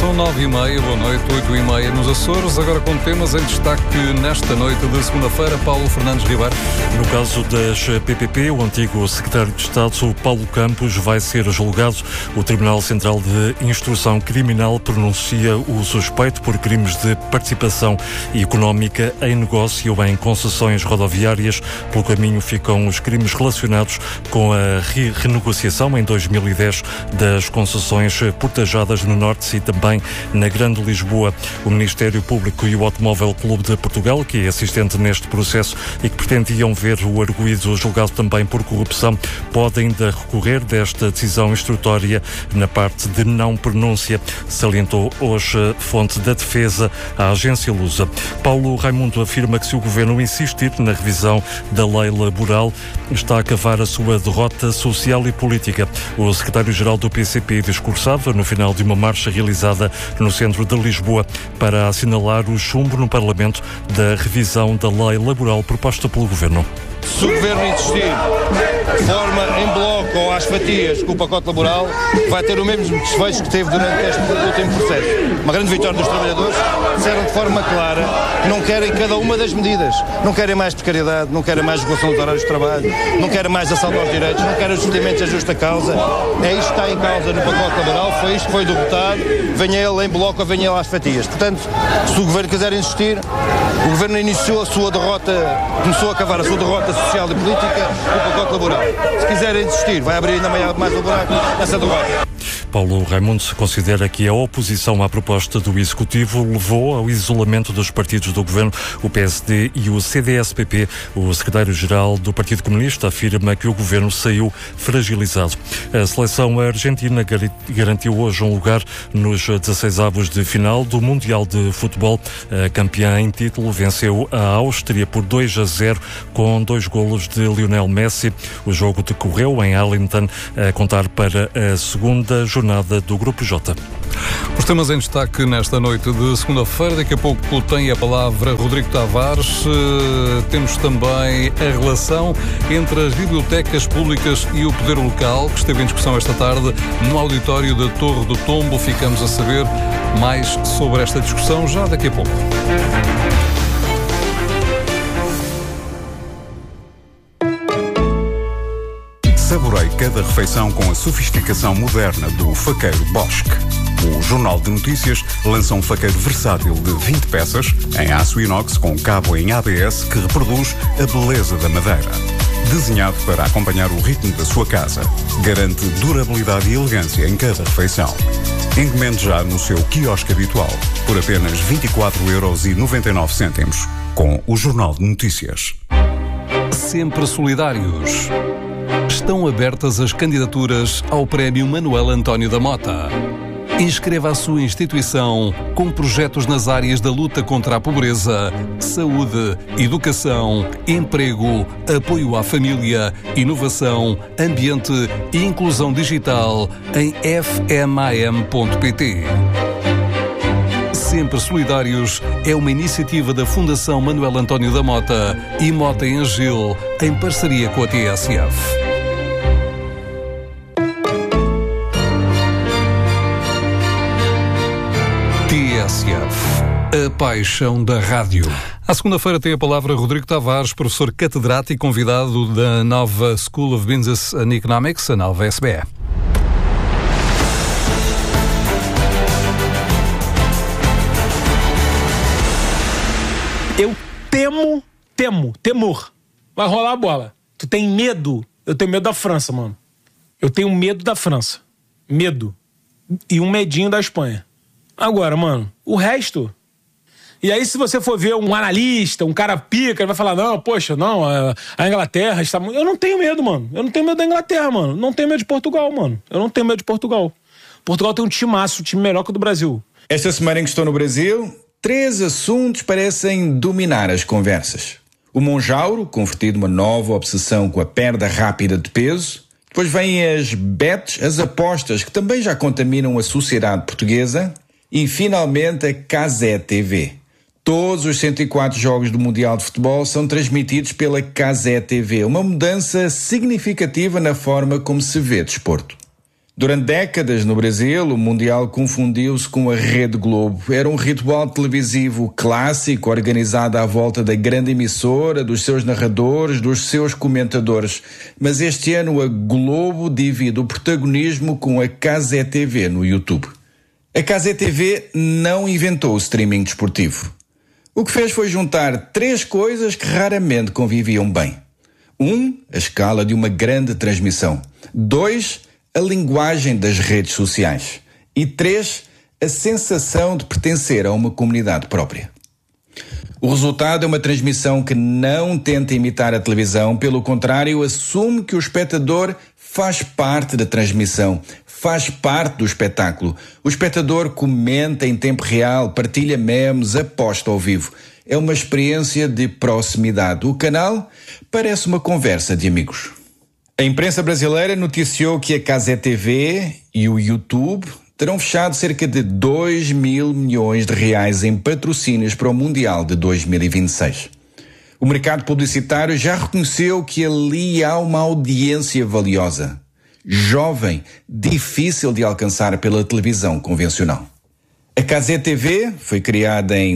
São 9h30, boa noite, 8h30 nos Açores, agora com temas em destaque nesta noite de segunda-feira. Paulo Fernandes Ribeiro. No caso das PPP, o antigo secretário de Estado, Paulo Campos, vai ser julgado. O Tribunal Central de Instrução Criminal pronuncia o suspeito por crimes de participação económica em negócio em concessões rodoviárias. Pelo caminho ficam os crimes relacionados com a renegociação em 2010 das concessões portajadas no Norte e também na Grande Lisboa. O Ministério Público e o Automóvel Clube de Portugal, que é assistente neste processo e que pretendiam ver o arguido julgado também por corrupção, podem ainda recorrer desta decisão instrutória na parte de não pronúncia, salientou hoje fonte da defesa à agência Lusa. Paulo Raimundo afirma que se o Governo insistir na revisão da lei laboral, está a cavar a sua derrota social e política. O secretário-geral do PCP discursava no final de uma marcha realizada no centro de Lisboa para assinalar o chumbo no Parlamento da revisão da lei laboral proposta pelo Governo. Se o Governo insistir de forma em bloco ou às fatias com o pacote laboral, vai ter o mesmo desfecho que teve durante este último processo. Uma grande vitória dos trabalhadores, disseram de forma clara que não querem cada uma das medidas. Não querem mais precariedade, não querem mais regulação dos horários de trabalho, não querem mais assalto aos direitos, não querem os procedimentos à justa causa. É isto que está em causa no pacote laboral, foi isto que foi derrotado, venha ele em bloco ou venha ele às fatias. Portanto, se o Governo quiser insistir, o Governo iniciou a sua derrota, começou a cavar a sua derrota social e política no pacote laboral. Se quiserem insistir, vai abrir ainda mais o buraco nessa derrota. Paulo Raimundo considera que a oposição à proposta do Executivo levou ao isolamento dos partidos do Governo, o PSD e o CDS-PP. O secretário-geral do Partido Comunista afirma que o Governo saiu fragilizado. A seleção argentina garantiu hoje um lugar nos 16avos de final do Mundial de Futebol. A campeã em título venceu a Áustria por 2-0 com 2 golos de Lionel Messi. O jogo decorreu em Arlington, a contar para a segunda jornada do Grupo J. Os temas em destaque nesta noite de segunda-feira. Daqui a pouco tem a palavra Rodrigo Tavares. Temos também a relação entre as bibliotecas públicas e o poder local, que esteve em discussão esta tarde no auditório da Torre do Tombo. Ficamos a saber mais sobre esta discussão já daqui a pouco. Saborei cada refeição com a sofisticação moderna do faqueiro Bosch. O Jornal de Notícias lança um faqueiro versátil de 20 peças, em aço inox com cabo em ABS que reproduz a beleza da madeira. Desenhado para acompanhar o ritmo da sua casa, garante durabilidade e elegância em cada refeição. Encomende já no seu quiosque habitual, por apenas 24,99€, com o Jornal de Notícias. Sempre solidários. Estão abertas as candidaturas ao Prémio Manuel António da Mota. Inscreva a sua instituição com projetos nas áreas da luta contra a pobreza, saúde, educação, emprego, apoio à família, inovação, ambiente e inclusão digital em fmam.pt. Sempre Solidários é uma iniciativa da Fundação Manuel António da Mota e Mota em Agil, em parceria com a TSF. TSF, a paixão da rádio. À segunda-feira tem a palavra Rodrigo Tavares, professor catedrático e convidado da nova School of Business and Economics, a nova SBE. Eu temor. Vai rolar a bola. Tu tem medo? Eu tenho medo da França, mano. Eu tenho medo da França. Medo. E um medinho da Espanha. Agora, mano, o resto... E aí, se você for ver um analista, um cara pica, ele vai falar, não, poxa, não, a Inglaterra está... Eu não tenho medo, mano. Eu não tenho medo da Inglaterra, mano. Não tenho medo de Portugal, mano. Eu não tenho medo de Portugal. Portugal tem um timaço, um time melhor que o do Brasil. Esta semana em que estou no Brasil, 3 assuntos parecem dominar as conversas. O Monjauro, convertido numa nova obsessão com a perda rápida de peso. Depois vêm as bets, as apostas, que também já contaminam a sociedade portuguesa. E, finalmente, a Cazé TV. Todos os 104 jogos do Mundial de Futebol são transmitidos pela Cazé TV, uma mudança significativa na forma como se vê desporto. Durante décadas no Brasil, o Mundial confundiu-se com a Rede Globo. Era um ritual televisivo clássico, organizado à volta da grande emissora, dos seus narradores, dos seus comentadores. Mas este ano a Globo divide o protagonismo com a Cazé TV no YouTube. A Cazé TV não inventou o streaming desportivo. O que fez foi juntar 3 coisas que raramente conviviam bem. 1, a escala de uma grande transmissão. 2, a linguagem das redes sociais. E 3, a sensação de pertencer a uma comunidade própria. O resultado é uma transmissão que não tenta imitar a televisão, pelo contrário, assume que o espectador faz parte da transmissão, faz parte do espetáculo. O espectador comenta em tempo real, partilha memes, aposta ao vivo. É uma experiência de proximidade. O canal parece uma conversa de amigos. A imprensa brasileira noticiou que a Cazé TV e o YouTube terão fechado cerca de 2 mil milhões de reais em patrocínios para o Mundial de 2026. O mercado publicitário já reconheceu que ali há uma audiência valiosa, jovem, difícil de alcançar pela televisão convencional. A Cazé TV foi criada em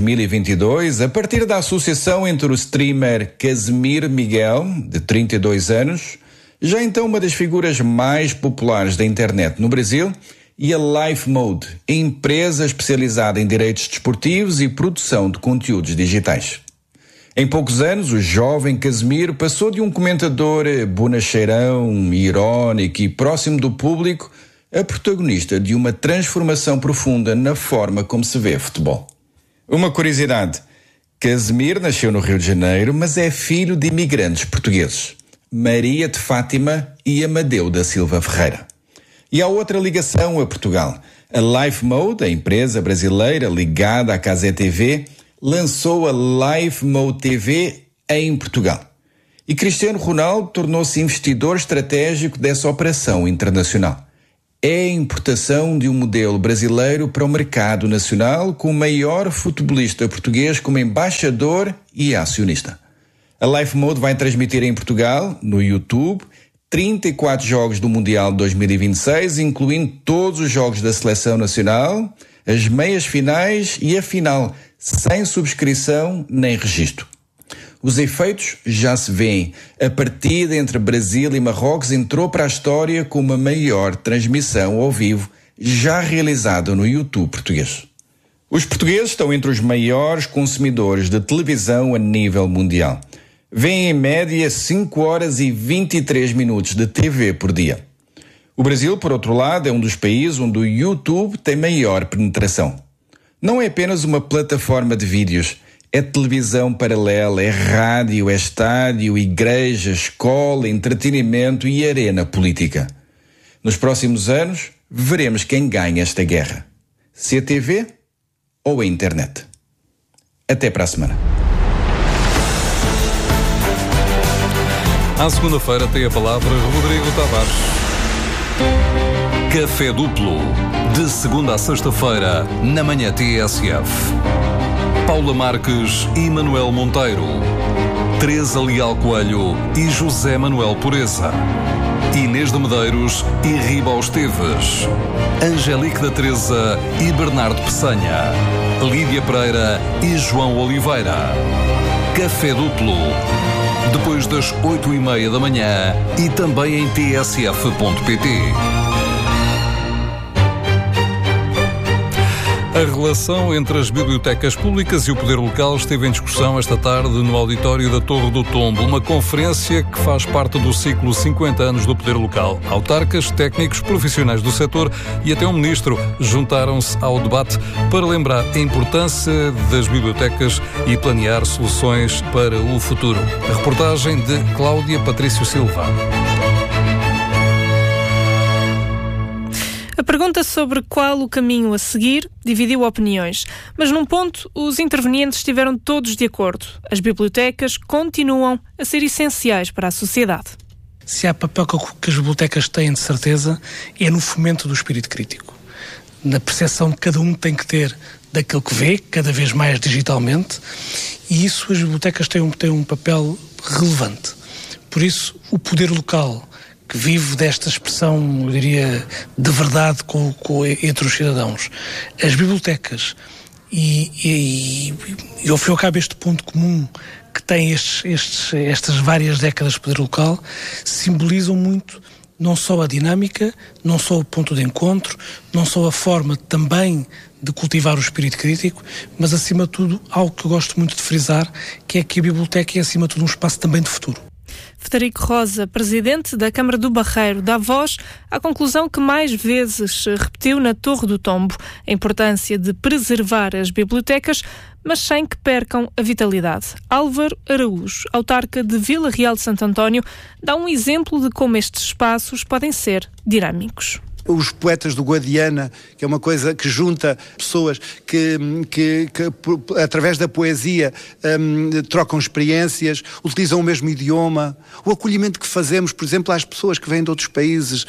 2022 a partir da associação entre o streamer Casimir Miguel, de 32 anos, já então uma das figuras mais populares da internet no Brasil, e a Life Mode, empresa especializada em direitos desportivos e produção de conteúdos digitais. Em poucos anos, o jovem Casimir passou de um comentador bonacheirão, irónico e próximo do público a protagonista de uma transformação profunda na forma como se vê futebol. Uma curiosidade: Casimir nasceu no Rio de Janeiro, mas é filho de imigrantes portugueses, Maria de Fátima e Amadeu da Silva Ferreira. E há outra ligação a Portugal. A Life Mode, a empresa brasileira ligada à Cazé TV, lançou a Life Mode TV em Portugal. E Cristiano Ronaldo tornou-se investidor estratégico dessa operação internacional. É a importação de um modelo brasileiro para o mercado nacional, com o maior futebolista português como embaixador e acionista. A Life Mode vai transmitir em Portugal, no YouTube, 34 jogos do Mundial de 2026, incluindo todos os jogos da Seleção Nacional, as meias finais e a final, sem subscrição nem registro. Os efeitos já se veem. A partida entre Brasil e Marrocos entrou para a história como a maior transmissão ao vivo já realizada no YouTube português. Os portugueses estão entre os maiores consumidores de televisão a nível mundial. Vêem em média 5 horas e 23 minutos de TV por dia. O Brasil, por outro lado, é um dos países onde o YouTube tem maior penetração. Não é apenas uma plataforma de vídeos, é televisão paralela, é rádio, é estádio, igreja, escola, entretenimento e arena política. Nos próximos anos, veremos quem ganha esta guerra. Se a TV ou a internet. Até para a semana. À segunda-feira tem a palavra Rodrigo Tavares. Café Duplo, de segunda a sexta-feira, na manhã TSF. Paula Marques e Manuel Monteiro. Teresa Leal Coelho e José Manuel Pureza. Inês de Medeiros e Riba Esteves. Angelique da Teresa e Bernardo Peçanha. Lídia Pereira e João Oliveira. Café Duplo, depois das 8h30 da manhã e também em tsf.pt. A relação entre as bibliotecas públicas e o poder local esteve em discussão esta tarde no auditório da Torre do Tombo, uma conferência que faz parte do ciclo 50 anos do poder local. Autarcas, técnicos, profissionais do setor e até um ministro juntaram-se ao debate para lembrar a importância das bibliotecas e planear soluções para o futuro. A reportagem de Cláudia Patrício Silva. A pergunta sobre qual o caminho a seguir dividiu opiniões, mas num ponto os intervenientes estiveram todos de acordo. As bibliotecas continuam a ser essenciais para a sociedade. Se há papel que as bibliotecas têm de certeza, é no fomento do espírito crítico. Na percepção que cada um tem que ter daquilo que vê, cada vez mais digitalmente, e isso as bibliotecas têm um papel relevante. Por isso, o poder local, que vive desta expressão, eu diria, de verdade entre os cidadãos. As bibliotecas e ao fim e ao cabo este ponto comum que tem estas várias décadas de poder local simbolizam muito não só a dinâmica, não só o ponto de encontro, não só a forma também de cultivar o espírito crítico, mas acima de tudo algo que eu gosto muito de frisar, que é que a biblioteca é acima de tudo um espaço também de futuro. Frederico Rosa, presidente da Câmara do Barreiro, dá voz à conclusão que mais vezes repetiu na Torre do Tombo, a importância de preservar as bibliotecas, mas sem que percam a vitalidade. Álvaro Araújo, autarca de Vila Real de Santo António, dá um exemplo de como estes espaços podem ser dinâmicos. Os poetas do Guadiana, que é uma coisa que junta pessoas que através da poesia trocam experiências, utilizam o mesmo idioma. O acolhimento que fazemos, por exemplo, às pessoas que vêm de outros países,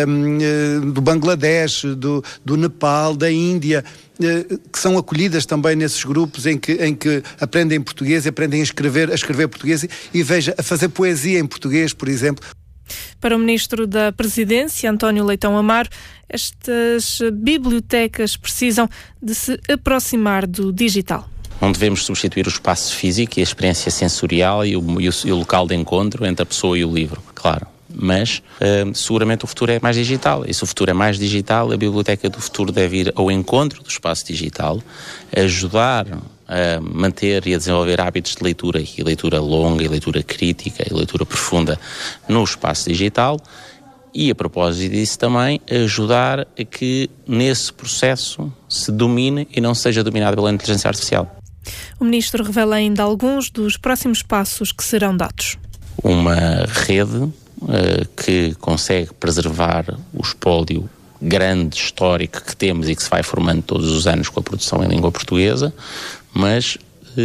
do Bangladesh, do Nepal, da Índia, que são acolhidas também nesses grupos em que aprendem português, aprendem a escrever português e a fazer poesia em português, por exemplo. Para o Ministro da Presidência, António Leitão Amaro, estas bibliotecas precisam de se aproximar do digital. Não devemos substituir o espaço físico e a experiência sensorial e o local de encontro entre a pessoa e o livro, claro. Mas seguramente o futuro é mais digital. E se o futuro é mais digital, a biblioteca do futuro deve ir ao encontro do espaço digital, ajudar a manter e a desenvolver hábitos de leitura, e leitura longa, e leitura crítica, e leitura profunda no espaço digital, e a propósito disso também ajudar a que nesse processo se domine e não seja dominado pela inteligência artificial. O Ministro revela ainda alguns dos próximos passos que serão dados. Uma rede que consegue preservar o espólio grande, histórico que temos e que se vai formando todos os anos com a produção em língua portuguesa, mas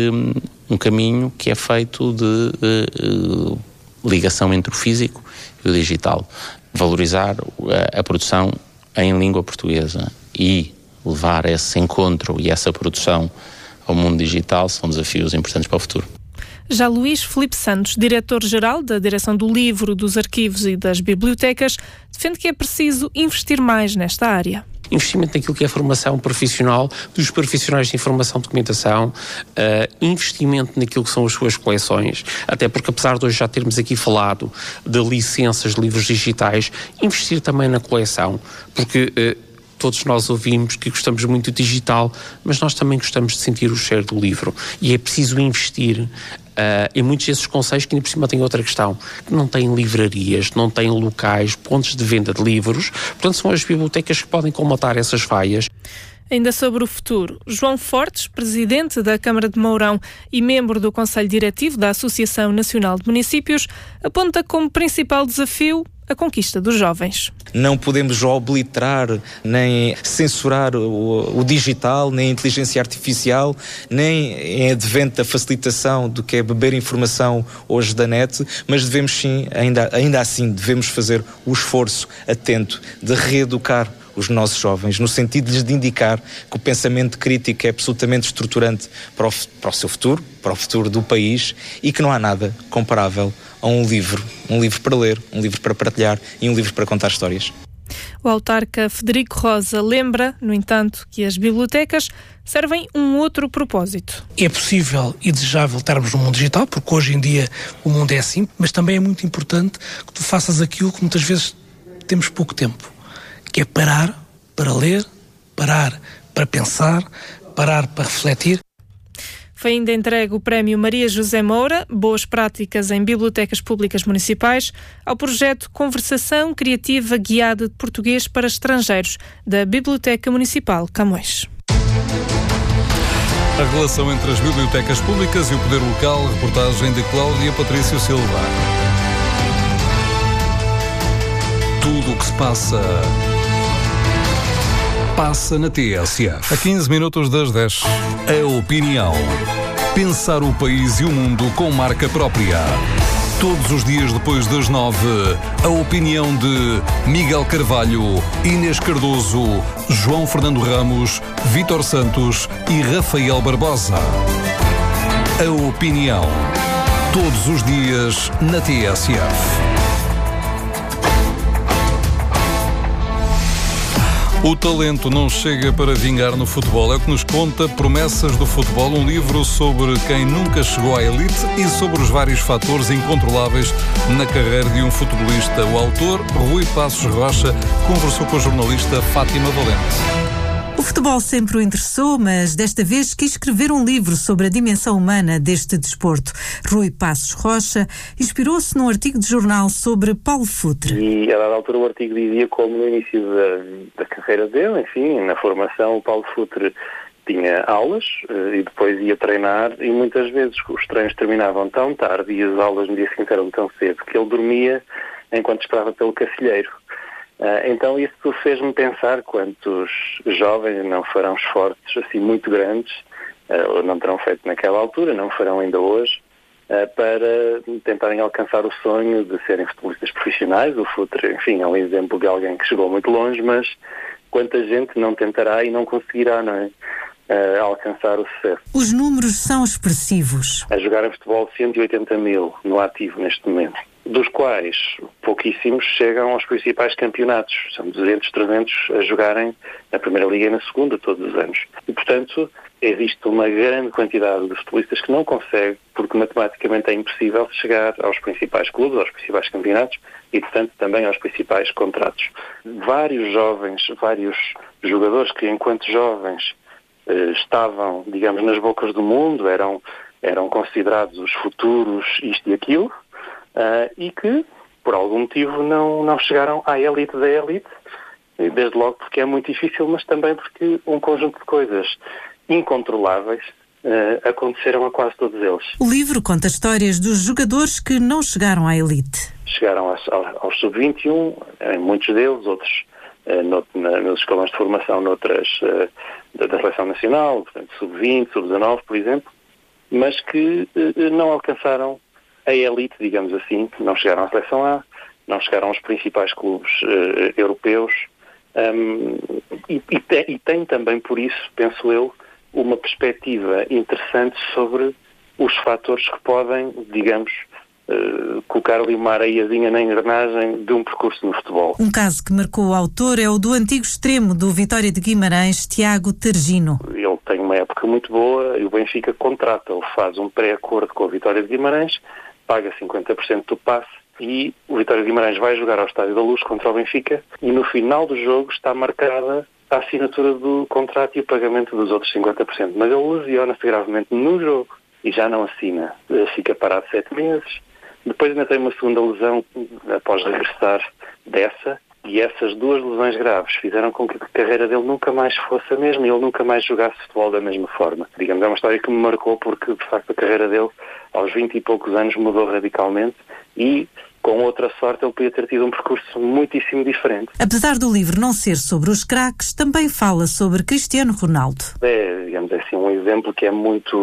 um caminho que é feito de ligação entre o físico e o digital. Valorizar a produção em língua portuguesa e levar esse encontro e essa produção ao mundo digital são desafios importantes para o futuro. Já Luís Filipe Santos, diretor-geral da Direção do Livro, dos Arquivos e das Bibliotecas, defende que é preciso investir mais nesta área. Investimento naquilo que é a formação profissional dos profissionais de informação e documentação, investimento naquilo que são as suas coleções, até porque apesar de hoje já termos aqui falado de licenças de livros digitais, investir também na coleção, porque todos nós ouvimos que gostamos muito do digital, mas nós também gostamos de sentir o cheiro do livro e é preciso investir em muitos desses concelhos que ainda por cima têm outra questão, que não têm livrarias, não têm locais, pontos de venda de livros, portanto são as bibliotecas que podem colmatar essas falhas. Ainda sobre o futuro, João Fortes, presidente da Câmara de Mourão e membro do Conselho Diretivo da Associação Nacional de Municípios, aponta como principal desafio a conquista dos jovens. Não podemos obliterar nem censurar o digital, nem a inteligência artificial, nem em advento da facilitação do que é beber informação hoje da net, mas devemos sim, ainda assim, devemos fazer o esforço atento de reeducar os nossos jovens, no sentido de lhes indicar que o pensamento crítico é absolutamente estruturante para o seu futuro, para o futuro do país, e que não há nada comparável a um livro para ler, um livro para partilhar e um livro para contar histórias. O autarca Frederico Rosa lembra, no entanto, que as bibliotecas servem um outro propósito. É possível e desejável estarmos no mundo digital, porque hoje em dia o mundo é assim, mas também é muito importante que tu faças aquilo que muitas vezes temos pouco tempo, que é parar para ler, parar para pensar, parar para refletir. Foi ainda entregue o Prémio Maria José Moura, Boas Práticas em Bibliotecas Públicas Municipais, ao projeto Conversação Criativa Guiada de Português para Estrangeiros, da Biblioteca Municipal Camões. A relação entre as bibliotecas públicas e o poder local, reportagem de Cláudia Patrício Silva. Tudo o que se passa na TSF. A 15 minutos das 10. A opinião. Pensar o país e o mundo com marca própria. Todos os dias depois das 9, a opinião de Miguel Carvalho, Inês Cardoso, João Fernando Ramos, Vítor Santos e Rafael Barbosa. A opinião. Todos os dias na TSF. O talento não chega para vingar no futebol. É o que nos conta Promessas do Futebol, um livro sobre quem nunca chegou à elite e sobre os vários fatores incontroláveis na carreira de um futebolista. O autor, Rui Passos Rocha, conversou com a jornalista Fátima Valente. O futebol sempre o interessou, mas desta vez quis escrever um livro sobre a dimensão humana deste desporto. Rui Passos Rocha inspirou-se num artigo de jornal sobre Paulo Futre. E a dada altura o artigo dizia como no início da carreira dele, enfim, na formação, o Paulo Futre tinha aulas e depois ia treinar e muitas vezes os treinos terminavam tão tarde e as aulas no dia seguinte eram tão cedo que ele dormia enquanto esperava pelo cacilheiro. Então isso fez-me pensar quantos jovens não farão esforços assim muito grandes, ou não terão feito naquela altura, não farão ainda hoje, para tentarem alcançar o sonho de serem futebolistas profissionais. O Futre, enfim, é um exemplo de alguém que chegou muito longe, mas quanta gente não tentará e não conseguirá, não é? Alcançar o sucesso. Os números são expressivos. A jogar em futebol 180 mil no ativo neste momento, dos quais pouquíssimos chegam aos principais campeonatos. São 200, 300 a jogarem na Primeira Liga e na Segunda todos os anos. E, portanto, existe uma grande quantidade de futebolistas que não consegue, porque matematicamente é impossível chegar aos principais clubes, aos principais campeonatos e, portanto, também aos principais contratos. Vários jovens, vários jogadores que, enquanto jovens, estavam, digamos, nas bocas do mundo, eram considerados os futuros isto e aquilo, e que, por algum motivo, não chegaram à elite da elite, desde logo porque é muito difícil, mas também porque um conjunto de coisas incontroláveis aconteceram a quase todos eles. O livro conta histórias dos jogadores que não chegaram à elite. Chegaram aos sub-21, em muitos deles, outros nos escalões de formação da seleção nacional, portanto sub-20, sub-19, por exemplo, mas que não alcançaram a elite, digamos assim, não chegaram à seleção A, não chegaram aos principais clubes europeus, e tem também, por isso, penso eu, uma perspectiva interessante sobre os fatores que podem, digamos, colocar ali uma areiazinha na engrenagem de um percurso no futebol. Um caso que marcou o autor é o do antigo extremo do Vitória de Guimarães, Tiago Targino. Ele tem uma época muito boa e o Benfica contrata, ele faz um pré-acordo com a Vitória de Guimarães, paga 50% do passe e o Vitória de Guimarães vai jogar ao Estádio da Luz contra o Benfica e no final do jogo está marcada a assinatura do contrato e o pagamento dos outros 50%. Mas ele lesiona-se gravemente no jogo e já não assina. Fica parado 7 meses. Depois ainda tem uma segunda lesão após regressar dessa, e essas duas lesões graves fizeram com que a carreira dele nunca mais fosse a mesma e ele nunca mais jogasse futebol da mesma forma. Digamos, é uma história que me marcou porque, de facto, a carreira dele, aos 20 e poucos anos, mudou radicalmente e, com outra sorte, ele podia ter tido um percurso muitíssimo diferente. Apesar do livro não ser sobre os craques, também fala sobre Cristiano Ronaldo. Digamos assim, um exemplo que é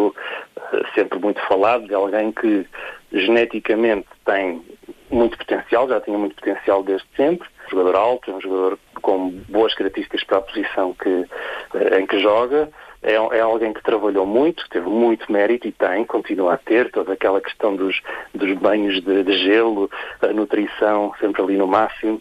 sempre muito falado, de alguém que geneticamente tem muito potencial, já tinha muito potencial desde sempre, um jogador alto, um jogador com boas características para a posição em que joga, é alguém que trabalhou muito, teve muito mérito e continua a ter toda aquela questão dos banhos de gelo, a nutrição sempre ali no máximo,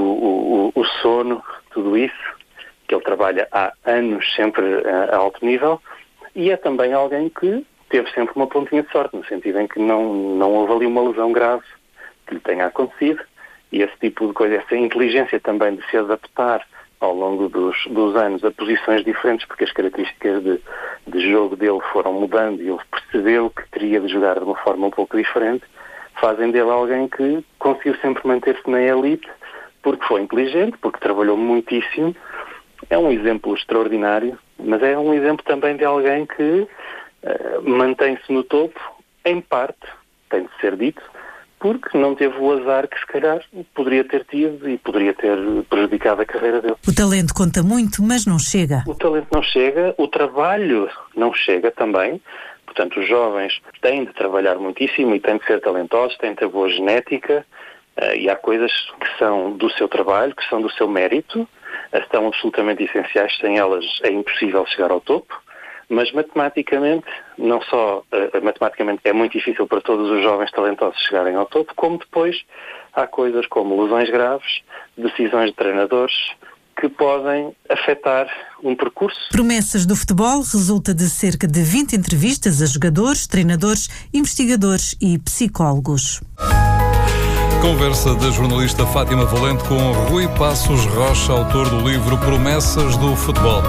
o sono, tudo isso, que ele trabalha há anos sempre a alto nível, e é também alguém que teve sempre uma pontinha de sorte, no sentido em que não houve ali uma lesão grave que lhe tenha acontecido, e esse tipo de coisa, essa inteligência também de se adaptar ao longo dos anos a posições diferentes, porque as características de jogo dele foram mudando e ele percebeu que teria de jogar de uma forma um pouco diferente, fazem dele alguém que conseguiu sempre manter-se na elite, porque foi inteligente, porque trabalhou muitíssimo. É um exemplo extraordinário, mas é um exemplo também de alguém que mantém-se no topo, em parte, tem de ser dito, porque não teve o azar que se calhar poderia ter tido e poderia ter prejudicado a carreira dele. O talento conta muito, mas não chega. O talento não chega, o trabalho não chega também. Portanto, os jovens têm de trabalhar muitíssimo e têm de ser talentosos, têm de ter boa genética, e há coisas que são do seu trabalho, que são do seu mérito, estão absolutamente essenciais, sem elas é impossível chegar ao topo. Mas matematicamente, não só matematicamente é muito difícil para todos os jovens talentosos chegarem ao topo, como depois há coisas como lesões graves, decisões de treinadores, que podem afetar um percurso. Promessas do futebol resulta de cerca de 20 entrevistas a jogadores, treinadores, investigadores e psicólogos. Conversa da jornalista Fátima Valente com Rui Passos Rocha, autor do livro Promessas do Futebol.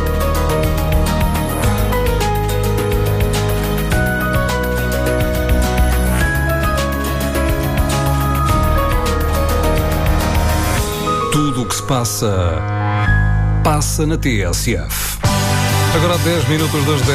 Tudo o que se passa na TSF. Agora 10 minutos das 10.